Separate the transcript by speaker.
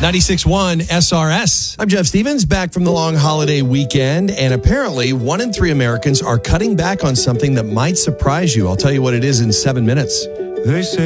Speaker 1: 96.1 SRS. I'm Jeff Stevens, back from the long holiday weekend, and apparently 1 in 3 Americans are cutting back on something that might surprise you. I'll tell you what it is in 7 minutes.
Speaker 2: They say